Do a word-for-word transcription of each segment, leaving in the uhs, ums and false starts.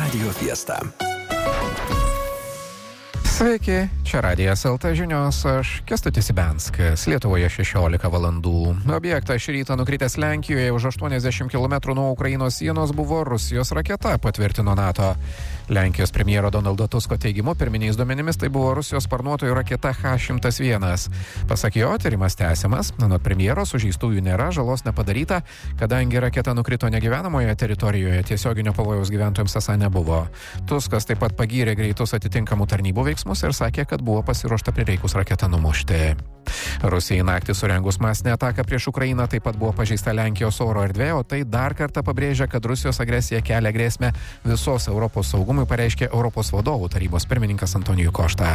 Radio Fiesta. Sveiki, čia Radijas L T žinios, aš Kęstutis Ibenskas, Lietuvoje šešiolika valandų. Objektas šį rytą nukritęs Lenkijoje už aštuoniasdešimt kilometrų nuo Ukrainos sienos buvo Rusijos raketa, patvirtino NATO. Lenkijos premjero Donaldo Tusko teigimu, pirminiais duomenimis tai buvo Rusijos sparnuotojų raketa H šimtas vienas. Pasak jo, tyrimas tęsiamas, anot premjero sužeistųjų nėra, žalos nepadaryta, kadangi raketa nukrito negyvenamoje teritorijoje, tiesioginio pavojaus gyventojams esą nebuvo. Tuskas taip pat pagyrė greitus atitinkamų tarnybų veiksmus ir sakė, kad buvo pasiruošta prireikus raketą numušti. Rusijai naktį surengus masinę ataką prieš Ukrainą taip pat buvo pažeista Lenkijos oro erdvė, o tai dar kartą pabrėžia, kad Rusijos agresija kelia grėsmę visos Europos saugumui, pareiškė Europos vadovų tarybos pirmininkas Antonijus Košta.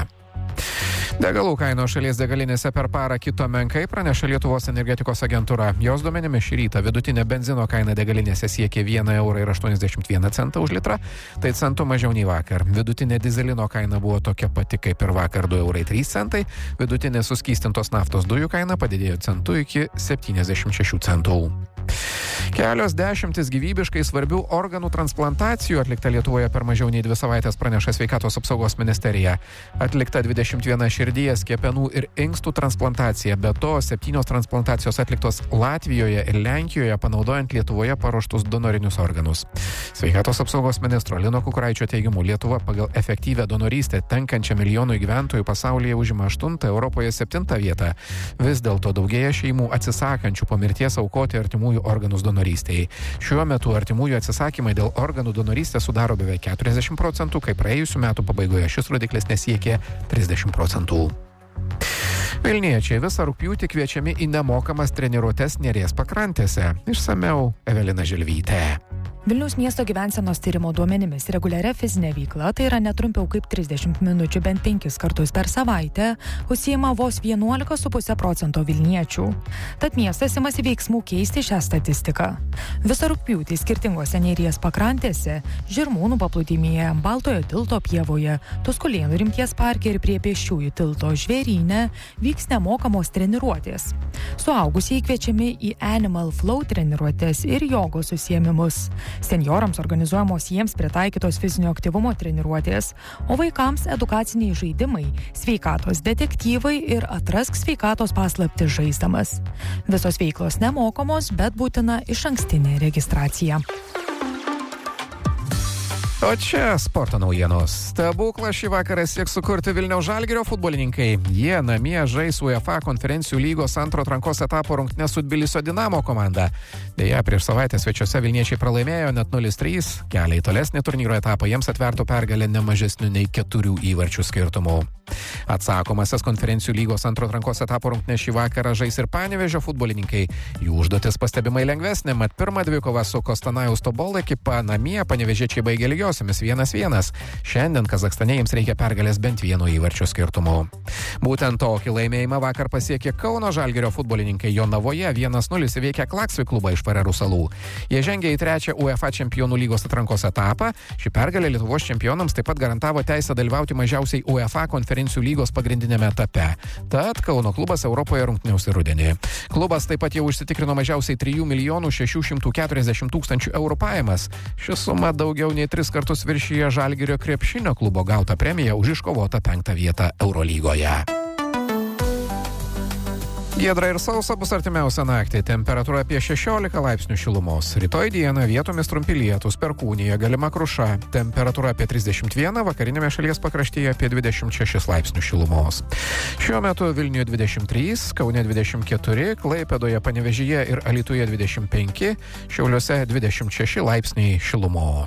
Degalų kainos šalies degalinėse per parą kito menkai, praneša Lietuvos energetikos agentūra. Jos duomenimis šį rytą vidutinė benzino kaina degalinėse siekė vieną eurą ir aštuoniasdešimt vieną centą už litrą, tai centų mažiau nei vakar. Vidutinė dizelino kaina buvo tokia pati kaip ir vakar, du eurai trys centai. Vidutinė suskystintos naftos dujų kaina padidėjo centu iki septyniasdešimt šešių centų. Kelios dešimtis gyvybiškai svarbių organų transplantacijų atlikta Lietuvoje per mažiau nei dvi savaitės, praneša Sveikatos apsaugos ministerija. Atlikta dvidešimt viena širdies, kepenų ir inkstų transplantacija, be to septynios transplantacijos atliktos Latvijoje ir Lenkijoje, panaudojant Lietuvoje paruoštus donorinius organus. Sveikatos apsaugos ministro Lino Kukuraičio teigimu, Lietuva pagal efektyvę donorystę tenkančią milijonui gyventojų pasaulyje užima aštuntą, Europoje septintą vietą. Vis dėlto daugėja šeimų atsisakančių po mirties aukoti artimųjų organus donorystei. Šiuo metu artimųjų atsisakymai dėl organų donorystės sudaro beveik keturiasdešimt procentų, kai praėjusių metų pabaigoje šis rodiklis nesiekė trisdešimt procentų. Vilniečiai visą rugpjūtį kviečiami į nemokamas treniruotes Neries pakrantėse. Išsamiau Evelina Žilvytė. Vilniaus miesto gyvensenos tyrimo duomenimis reguliaria fizinė veikla, tai yra netrumpiau kaip trisdešimt minučių bent penkis kartus per savaitę, užsiima vos vienuolika su puse procento vilniečių. Tad miestas imasi veiksmų keisti šią statistiką. Visą rugpjūtį skirtingose Neries pakrantėse, Žirmūnų paplūdimyje, Baltojo tilto pievoje, Tuskulėnų rimties parke ir prie Pėsčiųjų tilto Žvėryne vyks nemokamos treniruotės. Suaugusieji kviečiami į Animal Flow treniruotės ir jogos užsiėmimus. Senjorams organizuojamos jiems pritaikytos fizinio aktyvumo treniruotės, o vaikams edukaciniai žaidimai, sveikatos detektyvai ir atrask sveikatos paslaptis žaisdamas. Visos veiklos nemokamos, bet būtina išankstinė registracija. O čia sporto naujienos. Stebuklą šį vakarą sieks sukurti Vilniaus Žalgirio futbolininkai. Jie namie žais UEFA konferencijų lygos antro atrankos etapo rungtynes su Tbilisio Dinamo komanda. Deja, prieš savaitę svečiuose vilniečiai pralaimėjo net nulis trys. Kelią į tolesnį turnyro etapą jiems atvertų pergalę ne mažesniu nei keturių įvarčių skirtumu. Atsakomasis konferencijų lygos antro atrankos etapo rungtynes šį vakarą žais ir Panevėžio futbolininkai. Jų užduotis pastebimai lengvesnė, mat pirmą dvikovą su Kostanajaus Tobol ekipa namie panevėžiečiai baigė lygiosiomis vienas vienas. Šiandien Kazachstane jiems reikia pergalės bent vieno įvarčio skirtumu. Būtent tokį laimėjimą vakar pasiekė Kauno Žalgirio futbolininkai. Jonavoje vienas nulis įveikė Klaksvik klubą iš Farerų salų. Jie žengė į trečią UEFA čempionų lygos atrankos etapą. Ši pergalė Lietuvos čempionams taip pat garantavo teisę dalyvauti mažiausiai UEFA konferencijų lygos pagrindinėme etape. Tad Kauno klubas Europoje rungtyniaus ir rudenį. Klubas taip pat jau užsitikrino mažiausiai trijų milijonų šešių šimtų keturiasdešimt tūkstančių eurų pajamas. Ši suma daugiau nei tris kartus viršyje Žalgirio krepšinio klubo gautą premiją už iškovotą penktą vietą Eurolygoje. Giedra ir sausa bus artimiausią naktį, temperatūra apie šešiolika laipsnių šilumos. Rytoj dieną vietomis trumpi lietūs, perkūnija, galima kruša, temperatūra apie trisdešimt vieną, vakarinėme šalies pakraštyje apie dvidešimt šešis laipsnių šilumos. Šiuo metu Vilniuje dvidešimt trys, Kaune dvidešimt keturi, Klaipėdoje, Panevėžyje ir Alytuje dvidešimt penki, Šiauliuose dvidešimt šeši laipsniai šilumos.